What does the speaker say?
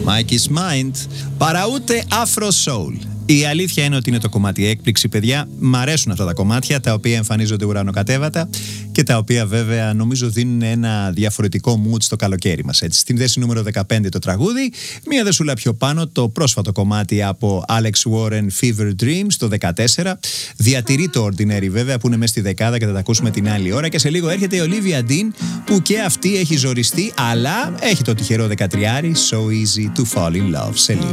Mikey's Mind. Παρά ούτε Afro Soul. Η αλήθεια είναι ότι είναι το κομμάτι έκπληξη, παιδιά. Μ' αρέσουν αυτά τα κομμάτια, τα οποία εμφανίζονται ουρανοκατέβατα και τα οποία βέβαια νομίζω δίνουν ένα διαφορετικό mood στο καλοκαίρι μας. Έτσι. Στην θέση νούμερο 15 το τραγούδι, μία δεσούλα πιο πάνω το πρόσφατο κομμάτι από Alex Warren, Fever Dreams, το 14. Διατηρεί το Ordinary βέβαια που είναι μέσα στη δεκάδα και θα τα ακούσουμε την άλλη ώρα. Και σε λίγο έρχεται η Olivia Dean που και αυτή έχει ζοριστεί, αλλά έχει το τυχερό 13, So Easy to Fall in Love. Σε λίγο.